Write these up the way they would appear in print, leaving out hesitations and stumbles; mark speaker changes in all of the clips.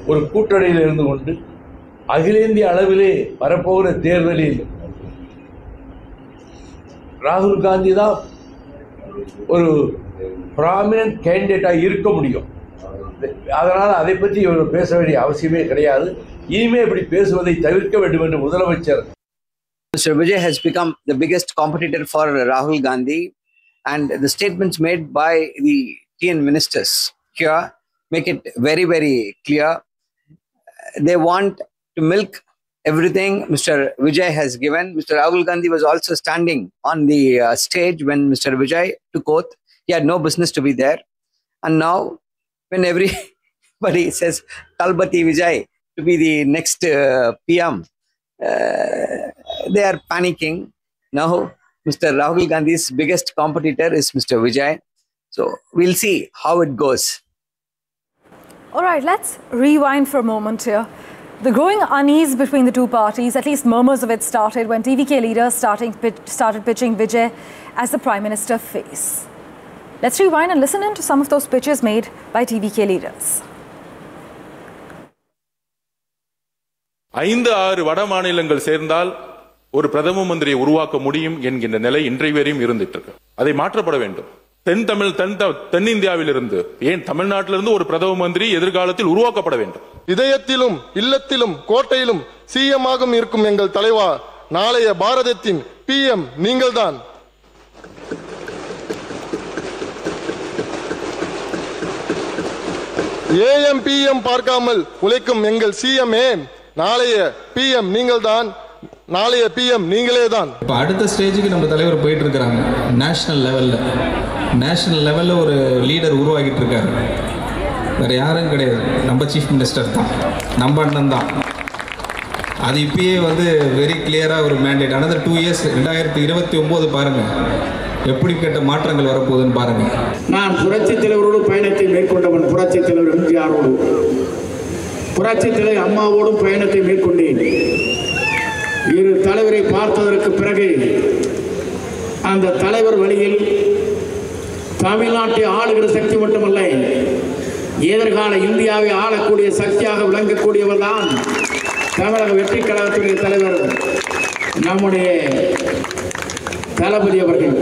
Speaker 1: ஒரு கூட்டணியில் இருந்து கொண்டு அகில இந்திய அளவிலே வரப்போகிற தேர்தலில் ராகுல் காந்தி தான் ஒரு ப்ராமினன்ட் கேண்டிடேட்டாக இருக்க முடியும். அதனால் அதை பற்றி இவர் பேச வேண்டிய அவசியமே கிடையாது. இனிமே இப்படி பேசுவதை தவிர்க்க வேண்டும் என்று முதலமைச்சர்.
Speaker 2: Mr. Vijay has become the biggest competitor for Rahul Gandhi, and the statements made by the TN ministers here make it very, very clear. They want to milk everything Mr. Vijay has given. Mr. Rahul Gandhi was also standing on the stage when Mr. Vijay took oath. He had no business to be there. And now, when everybody says Talbati Vijay to be the next PM, they are panicking. Now, Mr. Rahul Gandhi's biggest competitor is Mr. Vijay. So, we'll see how it goes.
Speaker 3: All right, let's rewind for a moment here. The growing unease between the two parties, at least murmurs of it, started when TVK leaders started pitching Vijay as the Prime Minister face. Let's rewind and listen in to some of those pitches made by TVK leaders.
Speaker 4: 5-6 வட மாநிலங்கள் சேர்ந்தால் ஒரு பிரதம மந்திரியை உருவாக்க முடியும் என்கின்ற நிலை இன்றைய வரையும் இருந்துட்டு இருக்கு. அதை மாற்றப்பட வேண்டும். தென்னிந்தியாவில் இருந்து, ஏன் தமிழ்நாட்டிலிருந்து ஒரு பிரதம மந்திரி எதிர்காலத்தில் உருவாக்கப்பட வேண்டும்.
Speaker 5: இதயத்திலும் இல்லத்திலும் கோட்டையிலும் சிஎம்மாக இருக்கும் எங்கள் தலைவா, நாளைய பாரதத்தின் பிஎம் நீங்கள்தான். ஏஎம் பிஎம் பார்க்காமல் உழைக்கும் எங்கள் சிஎம்ஏ, நாளைய பிஎம் நீங்கள்தான், நாளைய பிஎம் நீங்களே தான்.
Speaker 6: இப்போ அடுத்த ஸ்டேஜுக்கு நம்ம தலைவர் போயிட்டு இருக்கிறாங்க. நேஷனல் லெவலில் ஒரு லீடர் உருவாகிட்டு இருக்காரு. வேறு யாரும் கிடையாது, நம்ம சீஃப் மினிஸ்டர் தான், நம்ம அண்ணன் தான். அது இப்பயே வெரி கிளியராக ஒரு மேண்டேட். அனதர் 2 இயர்ஸ் 2029 பாருங்கள் எப்படிப்பட்ட மாற்றங்கள் வரப்போகுதுன்னு பாருங்கள்.
Speaker 7: நான் புரட்சி தலைவரோடு பயணத்தை மேற்கொண்டவன். புரட்சி தலைவர் எம்ஜிஆரோடு, புரட்சி தலைவர் அம்மாவோடும் பயணத்தை மேற்கொண்டேன். இரு தலைவரை பார்த்ததற்கு பிறகு அந்த தலைவர் வழியில் தமிழ்நாட்டை ஆளுகிற சக்தி மட்டுமல்ல, எதிர்கால இந்தியாவை ஆளக்கூடிய சக்தியாக விளங்கக்கூடியவர் தான் தமிழக வெற்றி கழகத்துடைய தலைவர் நம்முடைய தளபதி அவர்கள்.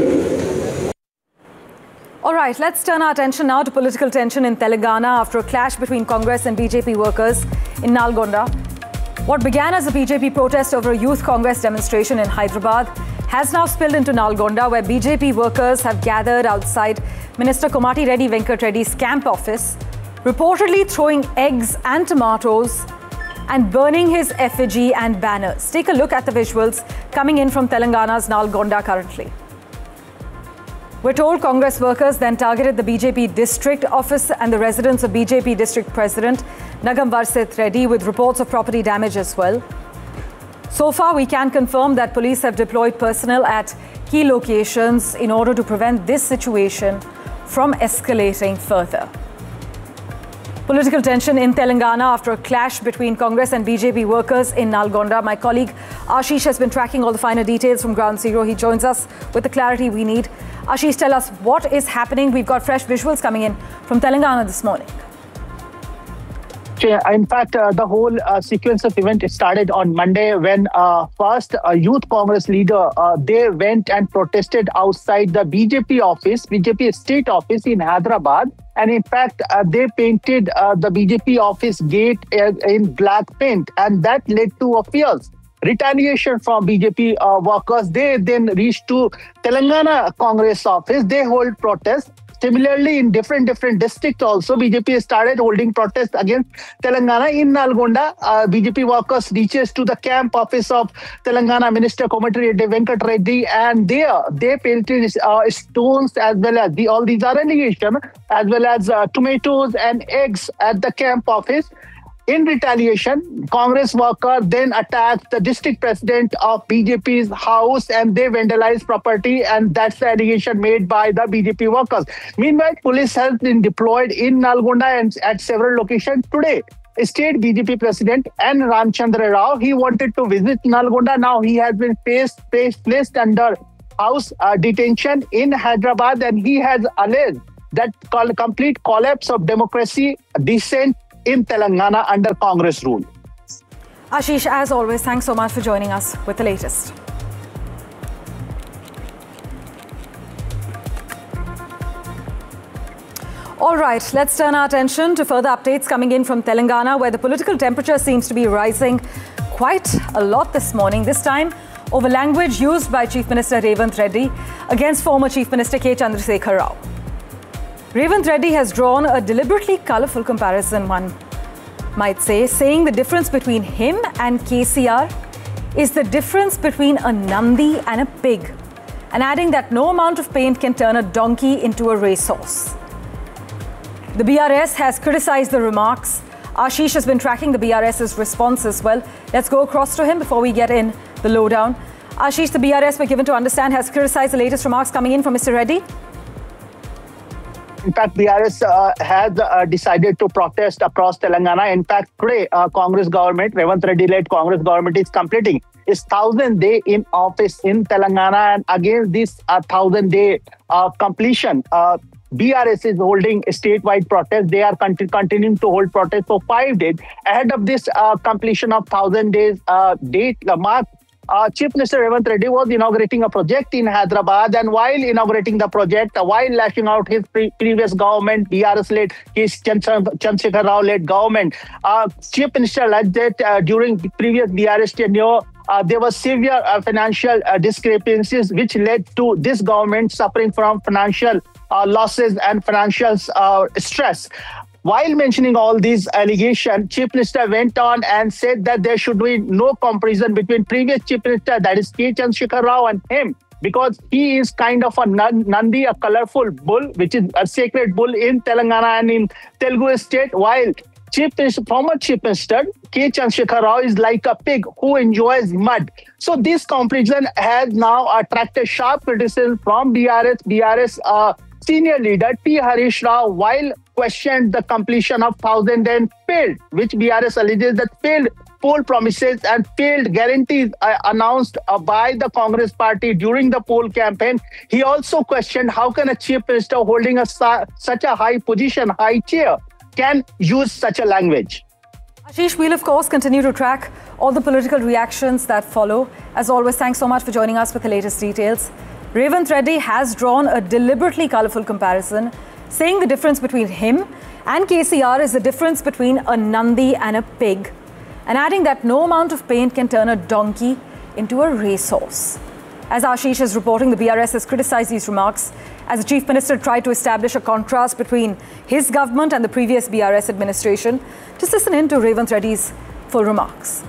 Speaker 3: All right, let's turn our attention now to political tension in Telangana after a clash between Congress and BJP workers in Nalgonda. What began as a BJP protest over a youth Congress demonstration in Hyderabad has now spilled into Nalgonda, where BJP workers have gathered outside Minister Komati Reddy Venkat Reddy's camp office, reportedly throwing eggs and tomatoes and burning his effigy and banners. Take a look at the visuals coming in from Telangana's Nalgonda currently. We're told Congress workers then targeted the BJP district office and the residence of BJP district president Nagam Varsit Reddy, with reports of property damage as well. So far, we can confirm that police have deployed personnel at key locations in order to prevent this situation from escalating further. Political tension in Telangana after a clash between Congress and BJP workers in Nalgonda. My colleague Ashish has been tracking all the finer details from Ground Zero. He joins us with the clarity we need. Ashish, tell us what is happening. We've got fresh visuals coming in from Telangana this morning.
Speaker 8: In fact, the whole sequence of events started on Monday when first a youth Congress leader, they went and protested outside the BJP office, BJP state office in Hyderabad. And in fact, they painted the BJP office gate in black paint, and that led to a fierce retaliation from BJP workers. They then reached to Telangana Congress office. They hold protests. Similarly, in different districts also, BJP started holding protests against Telangana. In Nalgonda, BJP workers reaches to the camp office of Telangana Minister Komati Reddy Venkat Reddy, and there they painted stones as well as all these are allegations, as well as tomatoes and eggs at the camp office. In retaliation, Congress worker then attacked the district president of BJP's house and they vandalized property, and that's the allegation made by the BJP workers. Meanwhile, police has been deployed in Nalgonda and at several locations today. State BJP president N. Ramchandra Rao, he wanted to visit Nalgonda. Now he has been placed under house detention in Hyderabad, and he has alleged that complete collapse of democracy, dissent, in Telangana under Congress rule.
Speaker 3: Ashish, as always, thanks so much for joining us with the latest. All right, let's turn our attention to further updates coming in from Telangana, where the political temperature seems to be rising quite a lot this morning, this time over language used by Chief Minister Revanth Reddy against former Chief Minister K. Chandrasekhar Rao. Revanth Reddy has drawn a deliberately colourful comparison, one might say, saying the difference between him and KCR is the difference between a Nandi and a pig, and adding that no amount of paint can turn a donkey into a racehorse. The BRS has criticised the remarks. Ashish has been tracking the BRS's response as well. Let's go across to him before we get in the lowdown. Ashish, the BRS, we're given to understand, has criticised the latest remarks coming in from Mr. Reddy.
Speaker 8: In fact, BRS has decided to protest across Telangana. In fact, today, Congress government, Revanth Reddy-led Congress government is completing its 1,000th day in office in Telangana. And against this 1,000-day completion, BRS is holding a statewide protest. They are continuing to hold protest for 5 days. Ahead of this completion of 1,000 days date mark, Chief Minister Revanth Reddy was inaugurating a project in Hyderabad, and while inaugurating the project, while lashing out his previous government, BRS-led, his Chandrasekhar Rao-led government, Chief Minister alleged that during the previous BRS tenure, there were severe financial discrepancies, which led to this government suffering from financial losses and financial stress. While mentioning all these allegations, Chief Minister went on and said that there should be no comparison between previous Chief Minister, that is K. Chandrasekhar Rao, and him, because he is kind of a Nandi, a colorful bull, which is a sacred bull in Telangana and in Telugu state, while former Chief Minister K. Chandrasekhar Rao is like a pig who enjoys mud. So this comparison has now attracted sharp criticism from BRS senior leader T. Harish Rao, while questioned the completion of 1,000 and failed, which BRS alleges that failed poll promises and failed guarantees announced by the Congress party during the poll campaign. He also questioned how can a Chief Minister holding such a high position, high chair, can use such a language.
Speaker 3: Ashish, we'll of course continue to track all the political reactions that follow. As always, thanks so much for joining us with the latest details. Revanth Reddy has drawn a deliberately colourful comparison, saying the difference between him and KCR is the difference between a Nandi and a pig, and adding that no amount of paint can turn a donkey into a racehorse. As Ashish is reporting, the BRS has criticised these remarks as the Chief Minister tried to establish a contrast between his government and the previous BRS administration. Just listen in to Revanth Reddy's full remarks.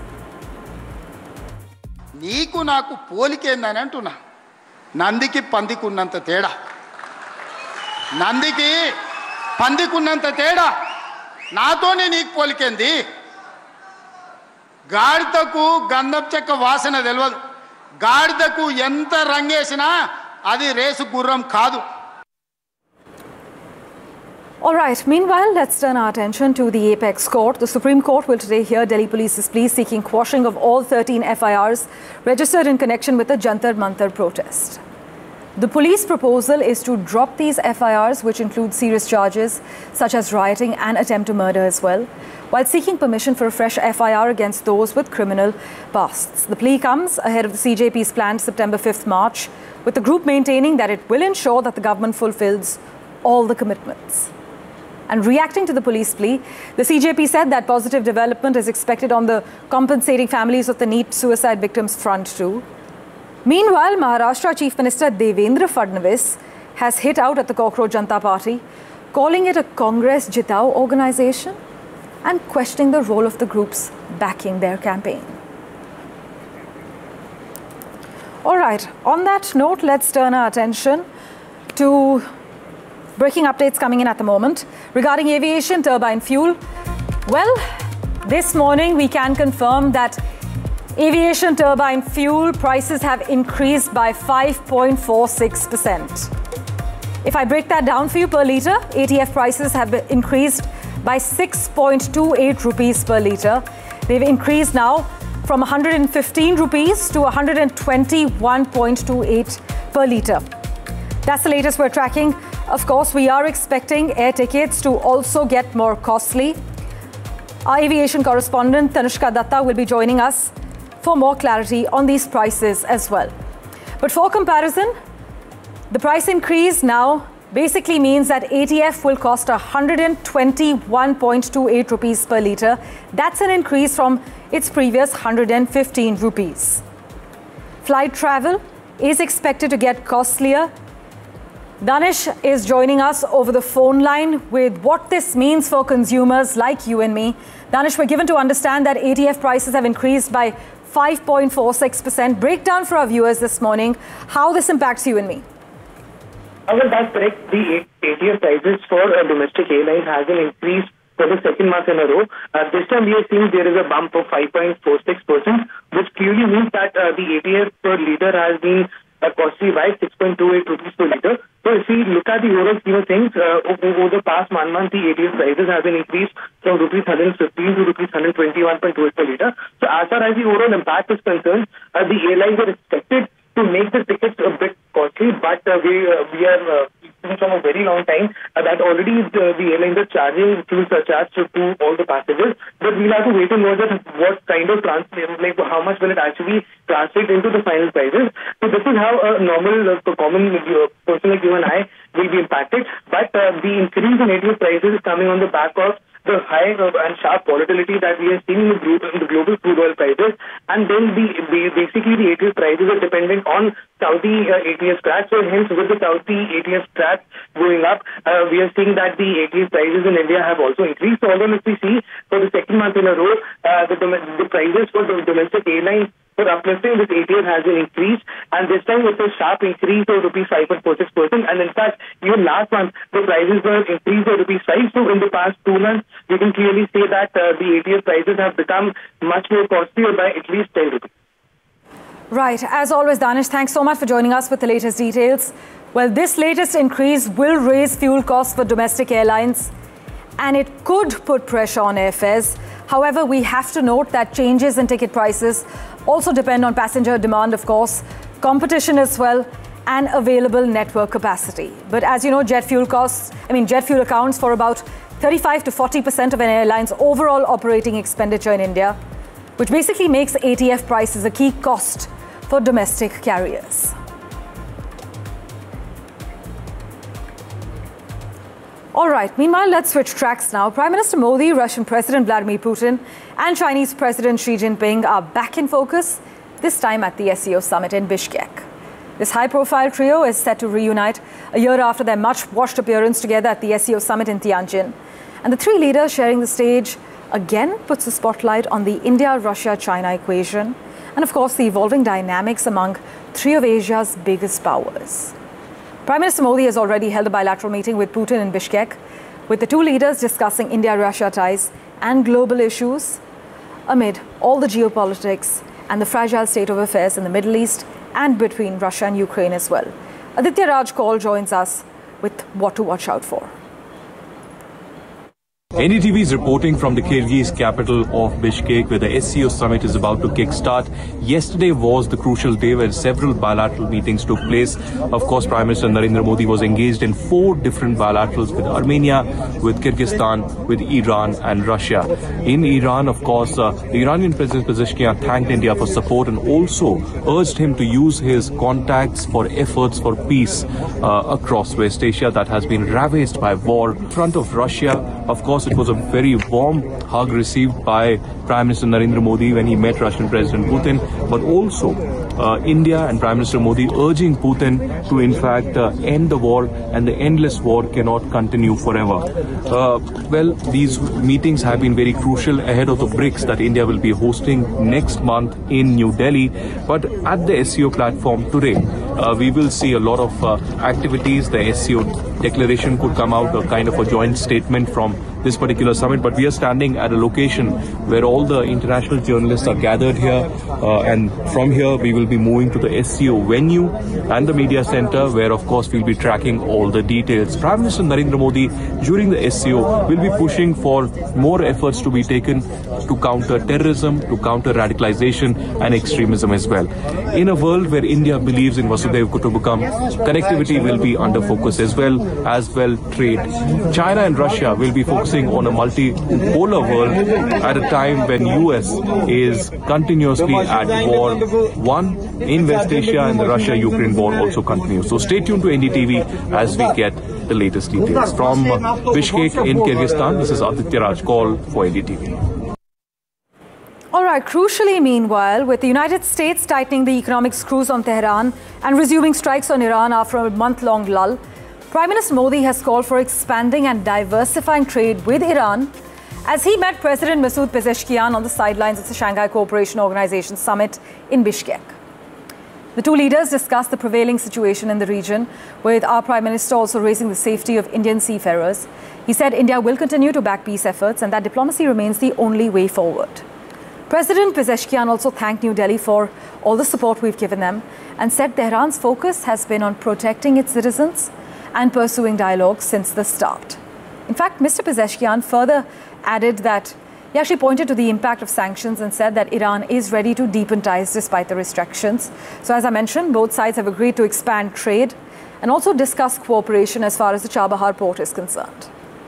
Speaker 9: Neeku naaku polike endani antuna. Nandiki pandikunnanta teda. Nandiki pandikunnanta teda. Naatone neeku polikendi. Gaaditaku gandhap chekka vaasana telvadu. Gaaditaku enta rangeshina adi resu gurram kaadu.
Speaker 3: All right, meanwhile, let's turn our attention to the Apex Court. The Supreme Court will today hear Delhi Police's plea seeking quashing of all 13 FIRs registered in connection with the Jantar Mantar protest. The police proposal is to drop these FIRs, which include serious charges such as rioting and attempt to murder as well, while seeking permission for a fresh FIR against those with criminal pasts. The plea comes ahead of the CJP's planned September 5th march, with the group maintaining that it will ensure that the government fulfills all the commitments. And reacting to the police plea, the CJP said that positive development is expected on the compensating families of the NEET suicide victims front too. Meanwhile, Maharashtra Chief Minister Devendra Fadnavis has hit out at the Cockroach Janata Party, calling it a Congress Jitao organization and questioning the role of the groups backing their campaign. All right, on that note, let's turn our attention to breaking updates coming in at the moment regarding aviation turbine fuel. Well, this morning we can confirm that aviation turbine fuel prices have increased by 5.46%. If I break that down for you per litre, ATF prices have increased by 6.28 rupees per litre. They've increased now from 115 rupees to 121.28 per litre. That's the latest we're tracking. Of course, we are expecting air tickets to also get more costly. Our aviation correspondent Tanushka Datta will be joining us for more clarity on these prices as well. But for comparison, the price increase now basically means that ATF will cost 121.28 rupees per litre. That's an increase from its previous 115 rupees. Flight travel is expected to get costlier. Danish is joining us over the phone line with what this means for consumers like you and me. Danish, we're given to understand that ATF prices have increased by 5.46%. Breakdown for our viewers this morning, how this impacts you and me.
Speaker 10: Well, that's correct. The ATF prices for domestic airlines has been increased for the second month in a row. This time we are seeing there is a bump of 5.46%, which clearly means that the ATF per litre has been costly by 6.28 rupees per litre. So if we look at the overall scheme of things, over the past 1 month, the ATF prices have been increased from rupees 115 to rupees 121.28 per litre. So as far as the overall impact is concerned, the airlines are expected to make the tickets a bit costly, but we are seeing from a very long time that already the airlines are charging fuel surcharge to all the passengers. But we'll have to wait and watch what kind of how much will it actually translate into the final prices. So this is how a normal, common person like you and I will be impacted. But the increase in ATF prices is coming on the back of the high and sharp volatility that we are seeing in the global crude oil prices, and then basically the ATF prices are dependent on Saudi ATF cracks. So hence, with the Saudi ATF cracks going up, we are seeing that the ATF prices in India have also increased. So although if we see for the second month in a row, the prices for the domestic airlines for uplifting this ATF has been increased, and this time it's a sharp increase of rupees 5.46%. And in fact, even last month the prices were increased by rupees 5. So in the past 2 months, we can clearly say that the ATF prices have become much more costlier by at least 10 rupees.
Speaker 3: Right. As always, Danish, thanks so much for joining us with the latest details. Well, this latest increase will raise fuel costs for domestic airlines, and it could put pressure on airfares. However, we have to note that changes in ticket prices also depend on passenger demand, of course, competition as well, and available network capacity. But as you know, jet fuel accounts for about 35 to 40% of an airline's overall operating expenditure in India, which basically makes ATF prices a key cost for domestic carriers. All right, meanwhile, let's switch tracks now. Prime Minister Modi, Russian President Vladimir Putin, and Chinese President Xi Jinping are back in focus, this time at the SCO summit in Bishkek. This high-profile trio is set to reunite a year after their much-watched appearance together at the SCO summit in Tianjin. And the three leaders sharing the stage again puts the spotlight on the India-Russia-China equation and, of course, the evolving dynamics among three of Asia's biggest powers. Prime Minister Modi has already held a bilateral meeting with Putin in Bishkek, with the two leaders discussing India-Russia ties and global issues amid all the geopolitics and the fragile state of affairs in the Middle East and between Russia and Ukraine as well. Aditya Raj Kaul joins us with what to watch out for.
Speaker 11: NDTV is reporting from the Kyrgyz capital of Bishkek, where the SCO summit is about to kickstart. Yesterday was the crucial day where several bilateral meetings took place. Of course, Prime Minister Narendra Modi was engaged in 4 different bilaterals with Armenia, with Kyrgyzstan, with Iran and Russia. In Iran, of course, the Iranian President Pezeshkian thanked India for support and also urged him to use his contacts for efforts for peace across West Asia that has been ravaged by war. In front of Russia, of course, it was a very warm hug received by Prime Minister Narendra Modi when he met Russian President Putin, but also India and Prime Minister Modi urging Putin to in fact end the war, and the endless war cannot continue forever. Well, these meetings have been very crucial ahead of the BRICS that India will be hosting next month in New Delhi. But at the SCO platform today, we will see a lot of activities. The SCO declaration could come out, a kind of a joint statement from this particular summit, but we are standing at a location where all the international journalists are gathered here, and from here we will be moving to the SCO venue and the media center, where of course we'll be tracking all the details. Prime Minister Narendra Modi during the SCO will be pushing for more efforts to be taken to counter terrorism, to counter radicalization and extremism as well. In a world where India believes in Vasudhaiva Kutumbakam, connectivity will be under focus as well trade. China and Russia will be focusing focusing on a multipolar world at a time when US is continuously at war. One in West Asia, and the Russia-Ukraine war also continues. So stay tuned to NDTV as we get the latest details. From Bishkek in Kyrgyzstan, this is Aditya Raj Kaul for NDTV.
Speaker 3: All right, crucially, meanwhile, with the United States tightening the economic screws on Tehran and resuming strikes on Iran after a month-long lull, Prime Minister Modi has called for expanding and diversifying trade with Iran as he met President Masoud Pezeshkian on the sidelines of the Shanghai Cooperation Organization summit in Bishkek. The two leaders discussed the prevailing situation in the region, with our Prime Minister also raising the safety of Indian seafarers. He said India will continue to back peace efforts and that diplomacy remains the only way forward. President Pezeshkian also thanked New Delhi for all the support we've given them and said Tehran's focus has been on protecting its citizens and pursuing dialogue since the start. In fact, Mr. Pezeshkian further added that he actually pointed to the impact of sanctions and said that Iran is ready to deepen ties despite the restrictions. So as I mentioned, both sides have agreed to expand trade and also discuss cooperation as far as the Chabahar port is concerned.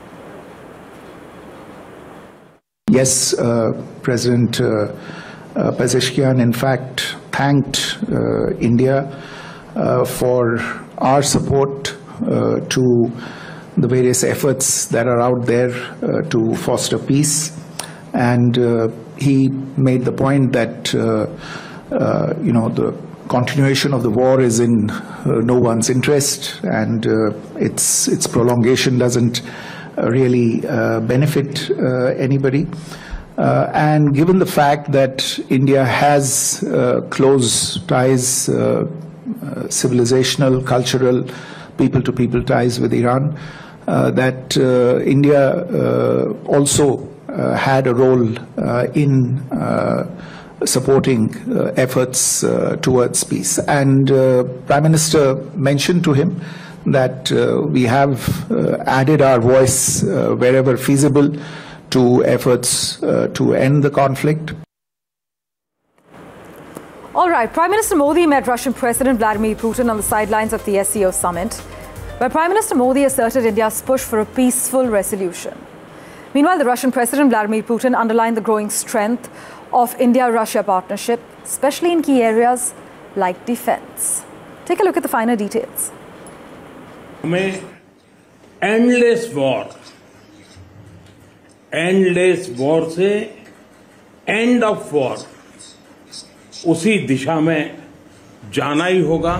Speaker 12: Yes, President Pezeshkian in fact thanked India for our support to the various efforts that are out there to foster peace. And he made the point that, the continuation of the war is in no one's interest, and its prolongation doesn't really benefit anybody. And given the fact that India has close ties, civilizational, cultural, people-to-people ties with Iran, that India also had a role in supporting efforts towards peace. And Prime Minister mentioned to him that we have added our voice wherever feasible to efforts to end the conflict.
Speaker 3: All right, Prime Minister Modi met Russian President Vladimir Putin on the sidelines of the SCO summit, where Prime Minister Modi asserted India's push for a peaceful resolution. Meanwhile, the Russian President Vladimir Putin underlined the growing strength of India-Russia partnership, especially in key areas like defense. Take a look at the finer details.
Speaker 13: Endless war से end of war उसी दिशा में जाना ही होगा.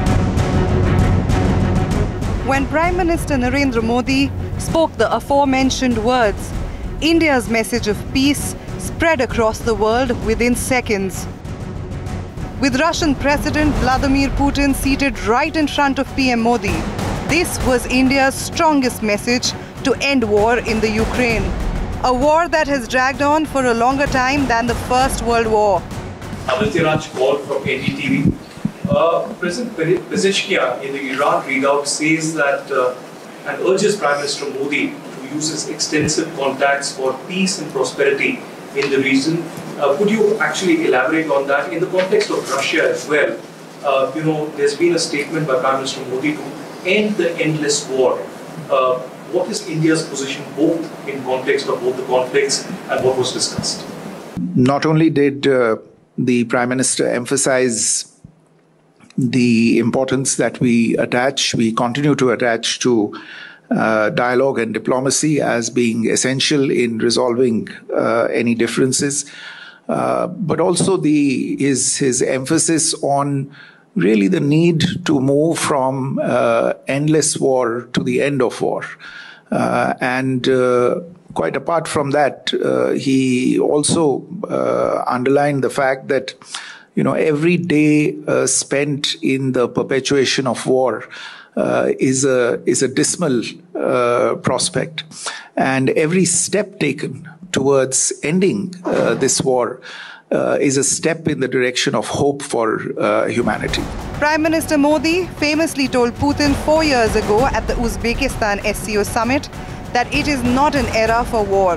Speaker 14: When Prime Minister Narendra Modi spoke the aforementioned words, India's message of peace spread across the world within seconds. With Russian President Vladimir Putin seated right in front of PM Modi, this was India's strongest message to end war in the Ukraine. A war that has dragged on for a longer time than the First World War.
Speaker 15: Aditya Raj Kaul from NDTV. President Pezeshkian in the Iran readout says that and urges Prime Minister Modi to use his extensive contacts for peace and prosperity in the region. Could you actually elaborate on that in the context of Russia as well? There's been a statement by Prime Minister Modi to end the endless war. What is India's position both in context of both the conflicts and what was discussed?
Speaker 12: Not only did the Prime Minister emphasize the importance that we continue to attach to dialogue and diplomacy as being essential in resolving any differences, but also his emphasis on really the need to move from endless war to the end of war. And quite apart from that, he also underlined the fact that every day spent in the perpetuation of war is a dismal prospect, and every step taken towards ending this war is a step in the direction of hope for humanity.
Speaker 14: Prime Minister Modi famously told Putin 4 years ago at the Uzbekistan SCO summit that it is not an era for war.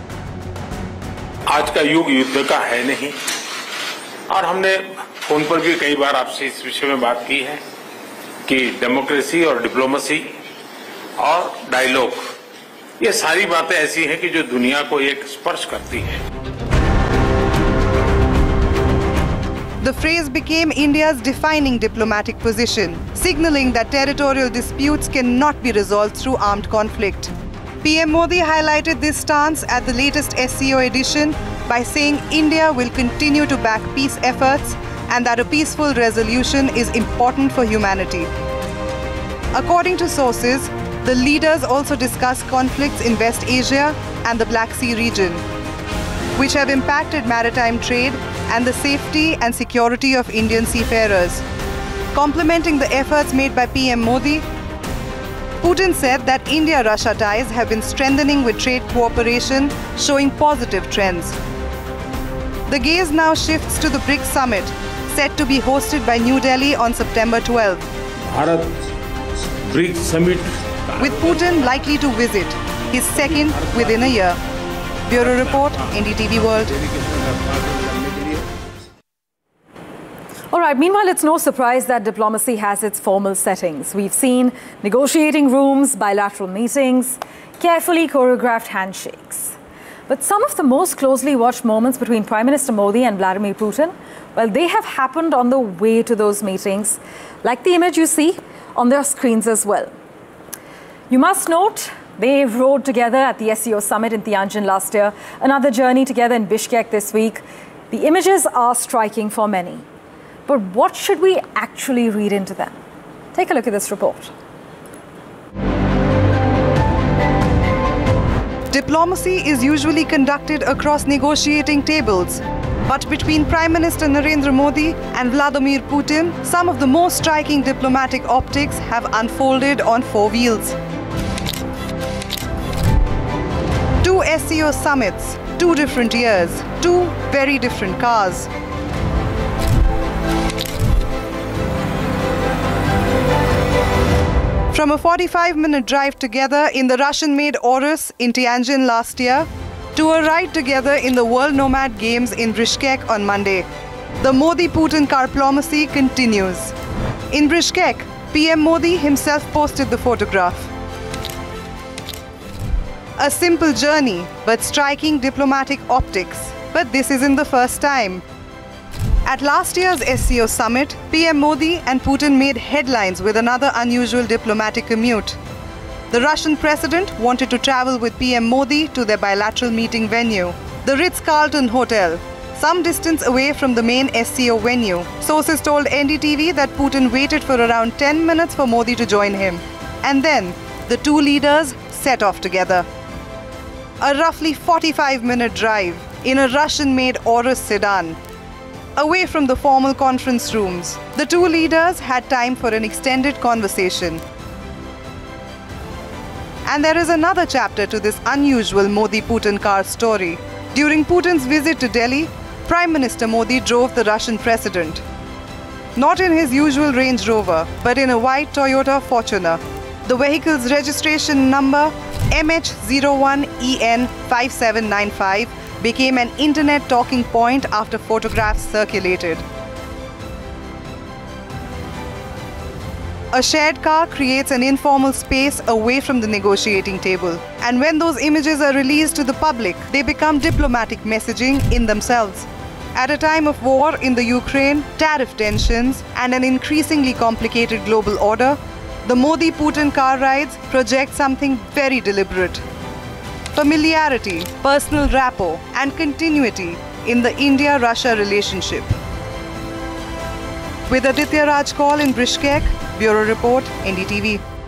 Speaker 16: आज का युग युद्ध का है नहीं, और हमने phone पर भी कई बार आपसे इस विषय में बात की है कि डेमोक्रेसी और डिप्लोमेसी और डायलॉग ये सारी बातें ऐसी हैं कि जो दुनिया को एक स्पर्श करती है।
Speaker 14: The phrase became India's defining diplomatic position, signaling that territorial disputes cannot be resolved through armed conflict. PM Modi highlighted this stance at the latest SCO edition by saying India will continue to back peace efforts and that a peaceful resolution is important for humanity. According to sources, the leaders also discussed conflicts in West Asia and the Black Sea region, which have impacted maritime trade and the safety and security of Indian seafarers. Complementing the efforts made by PM Modi, Putin said that India-Russia ties have been strengthening with trade cooperation, showing positive trends. The gaze now shifts to the BRICS summit, set to be hosted by New Delhi on September 12.
Speaker 13: Bharat BRICS summit,
Speaker 14: with Putin likely to visit, his second within a year. Bureau Report, NDTV World.
Speaker 3: All right, meanwhile, it's no surprise that diplomacy has its formal settings. We've seen negotiating rooms, bilateral meetings, carefully choreographed handshakes. But some of the most closely watched moments between Prime Minister Modi and Vladimir Putin, well, they have happened on the way to those meetings, like the image you see on their screens as well. You must note, they rode together at the SCO summit in Tianjin last year, another journey together in Bishkek this week. The images are striking for many. But what should we actually read into them? Take a look at this report.
Speaker 14: Diplomacy is usually conducted across negotiating tables. But between Prime Minister Narendra Modi and Vladimir Putin, some of the most striking diplomatic optics have unfolded on four wheels. Two SCO summits, 2 different years, 2 very different cars. From a 45-minute drive together in the Russian-made Aurus in Tianjin last year, to a ride together in the World Nomad Games in Bishkek on Monday, the Modi-Putin carplomacy continues. In Bishkek, PM Modi himself posted the photograph. A simple journey, but striking diplomatic optics. But this isn't the first time. At last year's SCO summit, PM Modi and Putin made headlines with another unusual diplomatic commute. The Russian president wanted to travel with PM Modi to their bilateral meeting venue, the Ritz-Carlton Hotel, some distance away from the main SCO venue. Sources told NDTV that Putin waited for around 10 minutes for Modi to join him. And then, the two leaders set off together. A roughly 45-minute drive in a Russian-made Aurus sedan. Away from the formal conference rooms, the two leaders had time for an extended conversation. And there is another chapter to this unusual Modi-Putin car story. During Putin's visit to Delhi, Prime Minister Modi drove the Russian president. Not in his usual Range Rover, but in a white Toyota Fortuner. The vehicle's registration number, MH01EN5795, became an internet talking point after photographs circulated. A shared car creates an informal space away from the negotiating table. And when those images are released to the public, they become diplomatic messaging in themselves. At a time of war in the Ukraine, tariff tensions, and an increasingly complicated global order, the Modi-Putin car rides project something very deliberate. Familiarity, personal rapport, and continuity in the India-Russia relationship. With Aditya Raj Kaul in Bishkek, Bureau Report, NDTV.